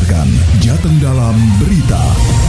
mendengarkan Jateng Dalam Berita.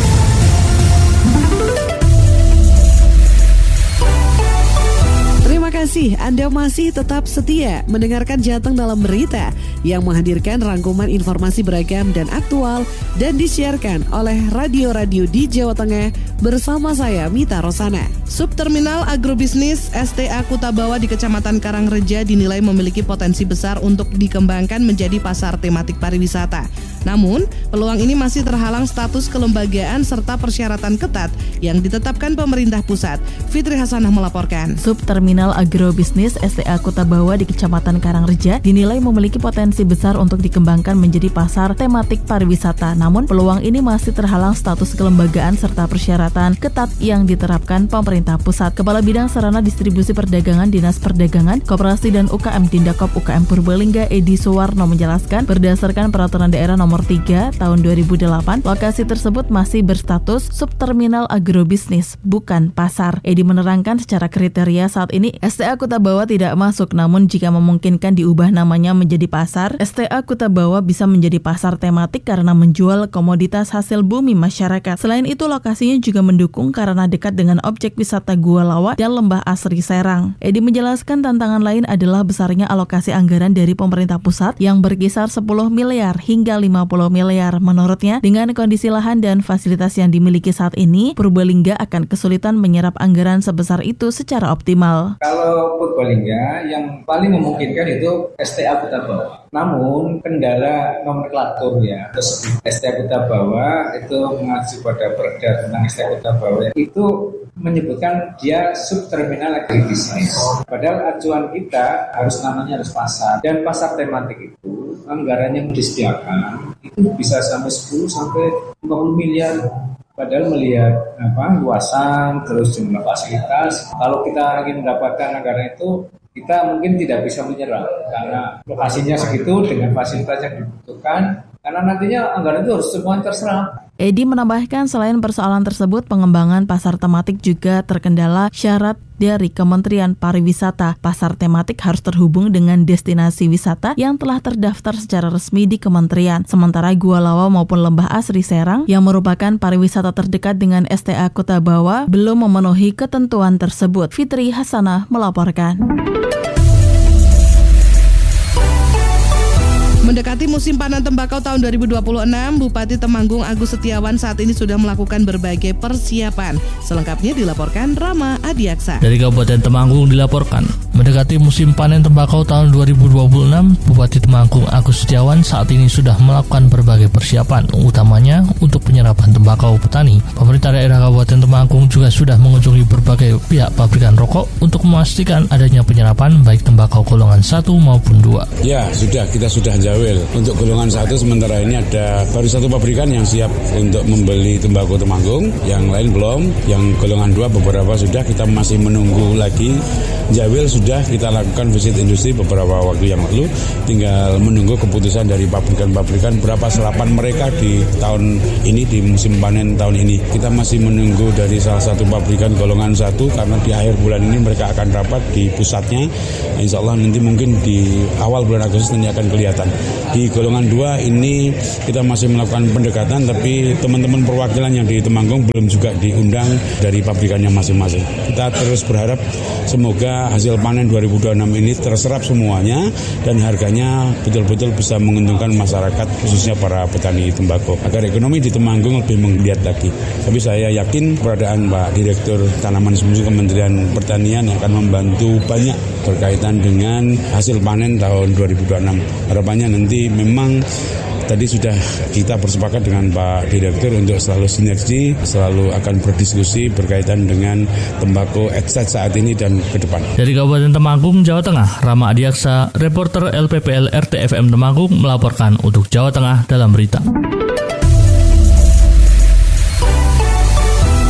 Terima kasih Anda masih tetap setia mendengarkan Jateng Dalam Berita yang menghadirkan rangkuman informasi beragam dan aktual dan disiarkan oleh radio-radio di Jawa Tengah bersama saya Mita Rosana. Subterminal agrobisnis STA Kutabawa di Kecamatan Karangreja dinilai memiliki potensi besar untuk dikembangkan menjadi pasar tematik pariwisata. Namun, peluang ini masih terhalang status kelembagaan serta persyaratan ketat yang ditetapkan pemerintah pusat. Fitri Hasanah melaporkan. Subterminal agrobisnis STA Kutabawa di Kecamatan Karangreja dinilai memiliki potensi besar untuk dikembangkan menjadi pasar tematik pariwisata. Namun, peluang ini masih terhalang status kelembagaan serta persyaratan ketat yang diterapkan pemerintah pusat. Kepala Bidang Sarana Distribusi Perdagangan Dinas Perdagangan, Koperasi dan UKM Dindakop UKM Purbalingga Edi Suwarno menjelaskan, berdasarkan Peraturan Daerah Nomor 3 Tahun 2008, lokasi tersebut masih berstatus subterminal agrobisnis, bukan pasar. Edi menerangkan secara kriteria saat ini STA Kutabawa tidak masuk, namun jika memungkinkan diubah namanya menjadi pasar, STA Kutabawa bisa menjadi pasar tematik karena menjual komoditas hasil bumi masyarakat. Selain itu, lokasinya juga mendukung karena dekat dengan objek wisata Gua Lawa dan Lembah Asri Serang. Edi menjelaskan tantangan lain adalah besarnya alokasi anggaran dari pemerintah pusat yang berkisar 10 miliar hingga 50 miliar. Menurutnya, dengan kondisi lahan dan fasilitas yang dimiliki saat ini, Purbalingga akan kesulitan menyerap anggaran sebesar itu secara optimal. Kalau Purbalingga yang paling memungkinkan itu STA Kutabawa. Namun kendala nomenklatur ya, STA Kutabawa itu mengacu pada perda tentang STA Kutabawa itu menyebutkan dia subterminal agribisnis. Padahal acuan kita namanya harus pasar, dan pasar tematik itu anggarannya yang disediakan itu bisa sampai 10 sampai 50 miliar. Padahal melihat luasan terus jumlah fasilitas, kalau kita ingin mendapatkan anggaran itu, kita mungkin tidak bisa menyerap karena lokasinya segitu dengan fasilitas yang dibutuhkan, karena nantinya anggaran itu harus semua terserap. Edi menambahkan selain persoalan tersebut, pengembangan pasar tematik juga terkendala syarat dari Kementerian Pariwisata. Pasar tematik harus terhubung dengan destinasi wisata yang telah terdaftar secara resmi di kementerian. Sementara Gua Lawa maupun Lembah Asri Serang yang merupakan pariwisata terdekat dengan STA Kutabawa belum memenuhi ketentuan tersebut. Fitri Hasanah melaporkan. Mendekati musim panen tembakau tahun 2026, Bupati Temanggung Agus Setiawan saat ini sudah melakukan berbagai persiapan. Selengkapnya dilaporkan Rama Adiaksa. Dari Kabupaten Temanggung dilaporkan, mendekati musim panen tembakau tahun 2026, Bupati Temanggung Agus Setiawan saat ini sudah melakukan berbagai persiapan, utamanya untuk penyerapan tembakau petani. Pemerintah daerah Kabupaten Temanggung juga sudah mengunjungi berbagai pihak pabrikan rokok untuk memastikan adanya penyerapan baik tembakau golongan 1 maupun 2. Ya, kita sudah jawel. Untuk golongan 1 sementara ini ada baru 1 pabrikan yang siap untuk membeli tembakau Temanggung, yang lain belum. Yang golongan 2 beberapa sudah, kita masih menunggu lagi. Jawel sudah kita lakukan visit industri beberapa waktu yang lalu, tinggal menunggu keputusan dari pabrikan-pabrikan berapa serapan mereka di tahun ini, di musim panen tahun ini. Kita masih menunggu dari salah satu pabrikan golongan 1 karena di akhir bulan ini mereka akan rapat di pusatnya. Insya Allah nanti mungkin di awal bulan Agustus nanti akan kelihatan. Di golongan 2 ini kita masih melakukan pendekatan, tapi teman-teman perwakilan yang di Temanggung belum juga diundang dari pabrikannya masing-masing. Kita terus berharap semoga hasil panen 2026 ini terserap semuanya dan harganya betul-betul bisa menguntungkan masyarakat, khususnya para petani tembakau, agar ekonomi di Temanggung lebih menggeliat lagi. Tapi saya yakin keberadaan Pak Direktur Tanaman Sumber Kementerian Pertanian yang akan membantu banyak berkaitan dengan hasil panen tahun 2026. Harapannya nanti memang tadi sudah kita bersepakat dengan Pak Direktur untuk selalu sinergi, selalu akan berdiskusi berkaitan dengan tembakau saat ini dan ke depan. Dari Kabupaten Temanggung, Jawa Tengah, Rama Adiaksa, reporter LPPL RTFM Temanggung melaporkan untuk Jawa Tengah dalam berita.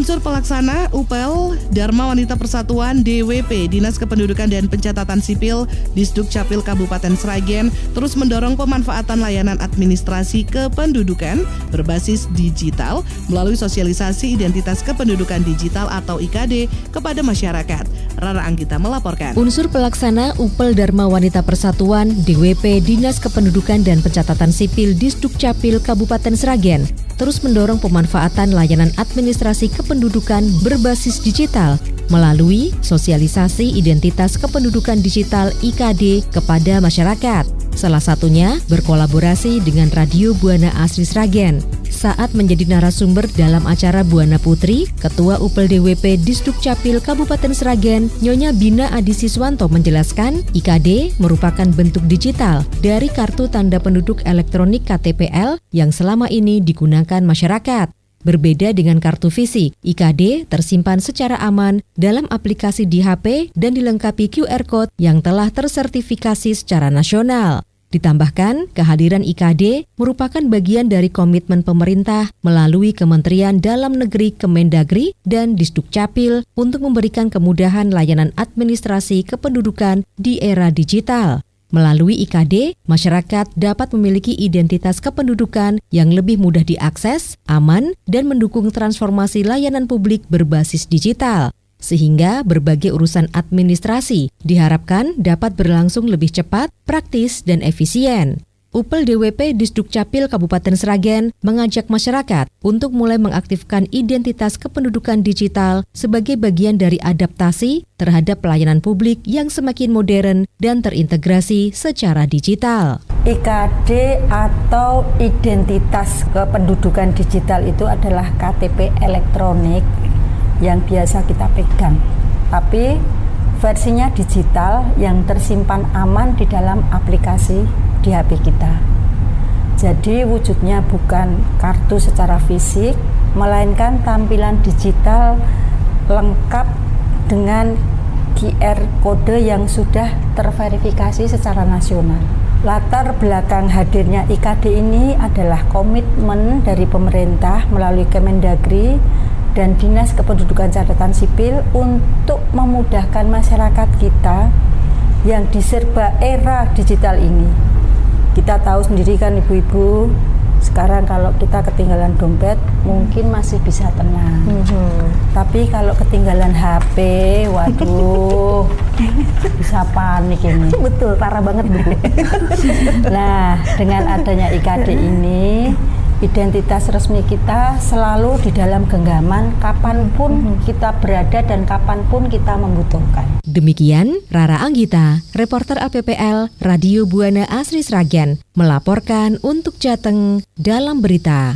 Unsur pelaksana UPL Dharma Wanita Persatuan DWP Dinas Kependudukan dan Pencatatan Sipil Disduk Capil Kabupaten Sragen terus mendorong pemanfaatan layanan administrasi kependudukan berbasis digital melalui sosialisasi identitas kependudukan digital atau IKD kepada masyarakat. Rara Anggita melaporkan. Unsur pelaksana UPL Dharma Wanita Persatuan DWP Dinas Kependudukan dan Pencatatan Sipil Disduk Capil Kabupaten Sragen terus mendorong pemanfaatan layanan administrasi kependudukan berbasis digital melalui sosialisasi identitas kependudukan digital IKD kepada masyarakat. Salah satunya berkolaborasi dengan Radio Buana Asri Sragen. Saat menjadi narasumber dalam acara Buana Putri, Ketua UPL DWP Disduk Capil Kabupaten Sragen, Nyonya Bina Adi Siswanto menjelaskan, IKD merupakan bentuk digital dari kartu tanda penduduk elektronik KTPL yang selama ini digunakan masyarakat. Berbeda dengan kartu fisik, IKD tersimpan secara aman dalam aplikasi di HP dan dilengkapi QR Code yang telah tersertifikasi secara nasional. Ditambahkan, kehadiran IKD merupakan bagian dari komitmen pemerintah melalui Kementerian Dalam Negeri Kemendagri dan Disduk Capil untuk memberikan kemudahan layanan administrasi kependudukan di era digital. Melalui IKD, masyarakat dapat memiliki identitas kependudukan yang lebih mudah diakses, aman, dan mendukung transformasi layanan publik berbasis digital. Sehingga berbagai urusan administrasi diharapkan dapat berlangsung lebih cepat, praktis, dan efisien. UPL DWP Disduk Capil Kabupaten Sragen mengajak masyarakat untuk mulai mengaktifkan identitas kependudukan digital sebagai bagian dari adaptasi terhadap pelayanan publik yang semakin modern dan terintegrasi secara digital. IKD atau identitas kependudukan digital itu adalah KTP elektronik yang biasa kita pegang, tapi versinya digital yang tersimpan aman di dalam aplikasi di HP kita. Jadi wujudnya bukan kartu secara fisik, melainkan tampilan digital lengkap dengan QR kode yang sudah terverifikasi secara nasional. Latar belakang hadirnya IKD ini adalah komitmen dari pemerintah melalui Kemendagri dan Dinas Kependudukan Catatan Sipil untuk memudahkan masyarakat kita yang diserba era digital ini. Kita tahu sendiri kan ibu-ibu, sekarang kalau kita ketinggalan dompet mungkin masih bisa tenang. Tapi kalau ketinggalan HP, waduh, bisa panik ini. Betul, parah banget Bu. Nah, dengan adanya IKD ini, identitas resmi kita selalu di dalam genggaman kapanpun kita berada dan kapanpun kita membutuhkan. Demikian Rara Anggita, reporter APPL Radio Buana Asri Sragen, melaporkan untuk Jateng dalam berita.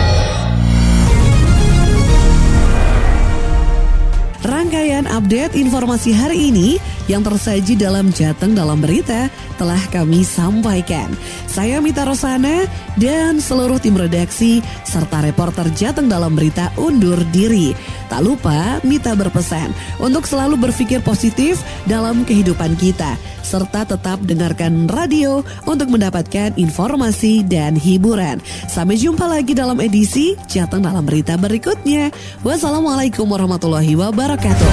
Rangkaian update informasi hari ini yang tersaji dalam Jateng dalam berita telah kami sampaikan. Saya Mita Rosana dan seluruh tim redaksi serta reporter Jateng dalam berita undur diri. Tak lupa Mita berpesan untuk selalu berpikir positif dalam kehidupan kita serta tetap dengarkan radio untuk mendapatkan informasi dan hiburan. Sampai jumpa lagi dalam edisi Jateng dalam berita berikutnya. Wassalamualaikum warahmatullahi wabarakatuh.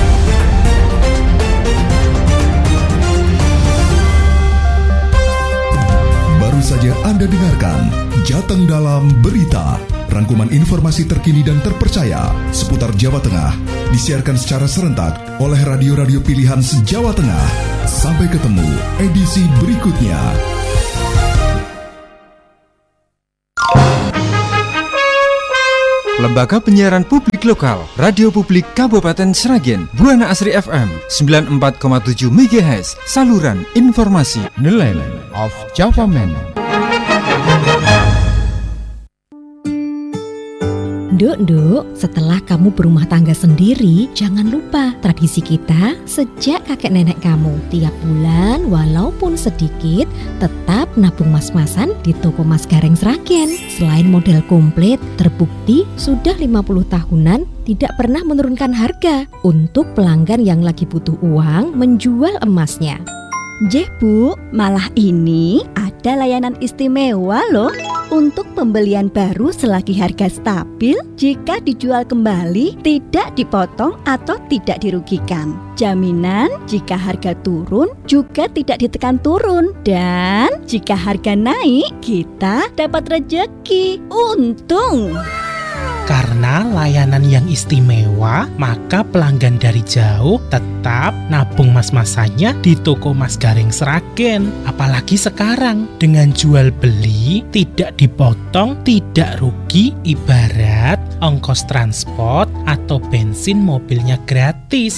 Baru saja Anda dengarkan Jateng dalam berita. Rangkuman informasi terkini dan terpercaya seputar Jawa Tengah disiarkan secara serentak oleh radio-radio pilihan se-Jawa Tengah. Sampai ketemu edisi berikutnya. Lembaga Penyiaran Publik Lokal Radio Publik Kabupaten Sragen, Buana Asri FM 94,7 MHz, saluran informasi The Land of Java Man. Nduk, setelah kamu berumah tangga sendiri, jangan lupa tradisi kita sejak kakek nenek kamu. Tiap bulan, walaupun sedikit, tetap nabung mas-masan di toko Mas Gareng Sragen. Selain model komplit, terbukti sudah 50 tahunan tidak pernah menurunkan harga untuk pelanggan yang lagi butuh uang menjual emasnya. Jeh Bu, malah ini ada layanan istimewa loh. Untuk pembelian baru selagi harga stabil, jika dijual kembali tidak dipotong atau tidak dirugikan. Jaminan jika harga turun juga tidak ditekan turun. Dan jika harga naik, kita dapat rejeki. Untung! Karena layanan yang istimewa, maka pelanggan dari jauh tetap nabung mas-masannya di toko Mas Gareng Sragen. Apalagi sekarang, dengan jual beli tidak dipotong, tidak rugi, ibarat ongkos transport atau bensin mobilnya gratis.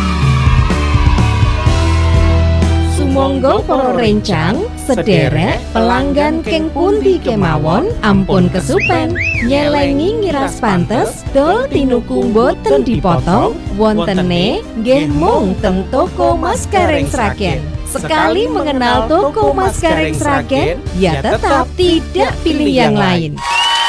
Sumangga para rencang, sederek pelanggan keng pundi kemawon, ampun kesupen, nyelengi ngiras pantes, dol tinuku boten dipotong, wontene nggih mung teng toko Mas Gareng Sragen. Sekali mengenal toko Mas Gareng Sragen, ya tetap tidak pilih yang lain.